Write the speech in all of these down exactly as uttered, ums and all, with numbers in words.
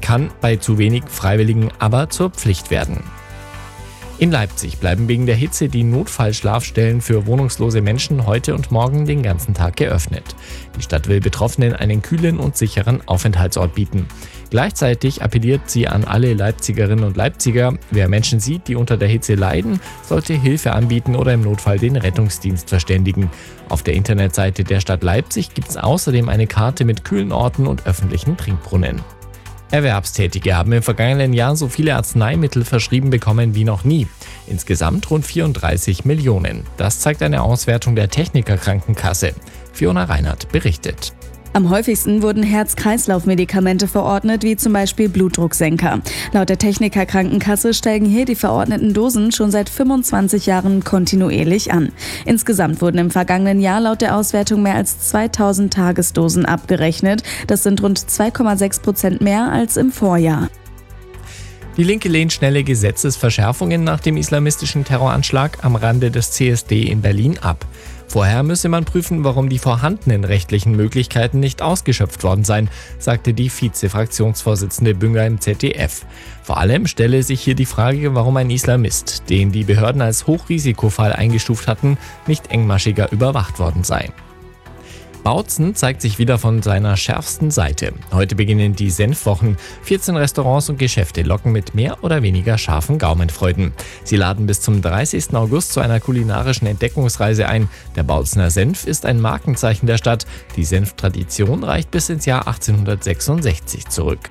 kann bei zu wenig Freiwilligen aber zur Pflicht werden. In Leipzig bleiben wegen der Hitze die Notfallschlafstellen für wohnungslose Menschen heute und morgen den ganzen Tag geöffnet. Die Stadt will Betroffenen einen kühlen und sicheren Aufenthaltsort bieten. Gleichzeitig appelliert sie an alle Leipzigerinnen und Leipziger, wer Menschen sieht, die unter der Hitze leiden, sollte Hilfe anbieten oder im Notfall den Rettungsdienst verständigen. Auf der Internetseite der Stadt Leipzig gibt es außerdem eine Karte mit kühlen Orten und öffentlichen Trinkbrunnen. Erwerbstätige haben im vergangenen Jahr so viele Arzneimittel verschrieben bekommen wie noch nie. Insgesamt rund vierunddreißig Millionen. Das zeigt eine Auswertung der Techniker Krankenkasse. Fiona Reinhardt berichtet. Am häufigsten wurden Herz-Kreislauf-Medikamente verordnet, wie zum Beispiel Blutdrucksenker. Laut der Techniker Krankenkasse steigen hier die verordneten Dosen schon seit fünfundzwanzig Jahren kontinuierlich an. Insgesamt wurden im vergangenen Jahr laut der Auswertung mehr als zweitausend Tagesdosen abgerechnet. Das sind rund zwei Komma sechs Prozent mehr als im Vorjahr. Die Linke lehnt schnelle Gesetzesverschärfungen nach dem islamistischen Terroranschlag am Rande des C S D in Berlin ab. Vorher müsse man prüfen, warum die vorhandenen rechtlichen Möglichkeiten nicht ausgeschöpft worden seien, sagte die Vize-Fraktionsvorsitzende Bünger im Z D F. Vor allem stelle sich hier die Frage, warum ein Islamist, den die Behörden als Hochrisikofall eingestuft hatten, nicht engmaschiger überwacht worden sei. Bautzen zeigt sich wieder von seiner schärfsten Seite. Heute beginnen die Senfwochen. vierzehn Restaurants und Geschäfte locken mit mehr oder weniger scharfen Gaumenfreuden. Sie laden bis zum dreißigsten August zu einer kulinarischen Entdeckungsreise ein. Der Bautzener Senf ist ein Markenzeichen der Stadt. Die Senftradition reicht bis ins Jahr achtzehnhundertsechsundsechzig zurück.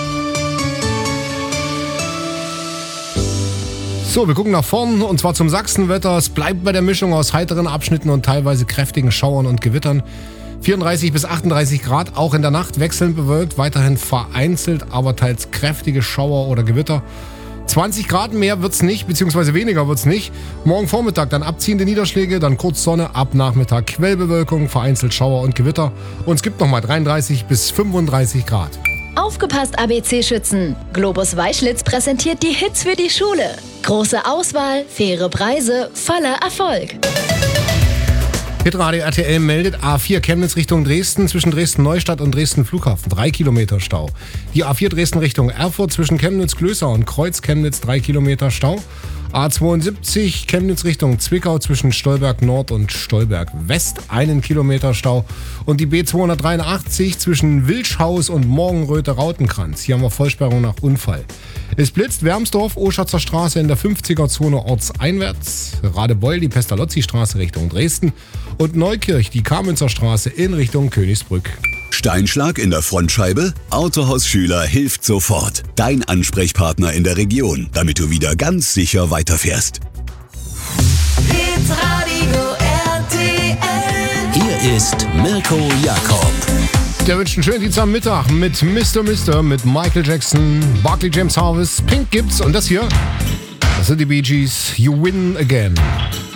So, wir gucken nach vorn und zwar zum Sachsenwetter. Es bleibt bei der Mischung aus heiteren Abschnitten und teilweise kräftigen Schauern und Gewittern. vierunddreißig bis achtunddreißig Grad, auch in der Nacht wechselnd bewölkt, weiterhin vereinzelt, aber teils kräftige Schauer oder Gewitter. zwanzig Grad mehr wird's nicht, beziehungsweise weniger wird's nicht. Morgen Vormittag dann abziehende Niederschläge, dann kurz Sonne, ab Nachmittag Quellbewölkung, vereinzelt Schauer und Gewitter. Und es gibt nochmal dreiunddreißig bis fünfunddreißig Grad. Aufgepasst, A B C-Schützen! Globus Weischlitz präsentiert die Hits für die Schule. Große Auswahl, faire Preise, voller Erfolg. Hitradio R T L meldet A vier Chemnitz Richtung Dresden zwischen Dresden-Neustadt und Dresden-Flughafen. Drei Kilometer Stau. Die A vier Dresden Richtung Erfurt zwischen Chemnitz-Klößau und Kreuz-Chemnitz. Drei Kilometer Stau. A zweiundsiebzig Chemnitz Richtung Zwickau zwischen Stolberg Nord und Stolberg West. Einen Kilometer Stau. Und die B zweihundertdreiundachtzig zwischen Wilschhaus und Morgenröte-Rautenkranz. Hier haben wir Vollsperrung nach Unfall. Es blitzt Wermsdorf, Oschatzer Straße in der fünfziger-Zone ortseinwärts. Radebeul, die Pestalozzi-Straße Richtung Dresden. Und Neukirch, die Kamenzer Straße in Richtung Königsbrück. Steinschlag in der Frontscheibe? Autohaus Schüler hilft sofort. Dein Ansprechpartner in der Region, damit du wieder ganz sicher weiterfährst. Hitradio R T L. Hier ist Mirko Jakob. Der wünscht einen schönen Dienstag am Mittag mit Mister Mister, mit Michael Jackson, Barclay James Harvest, Pink gibt's und das hier, das sind die Bee Gees, You Win Again.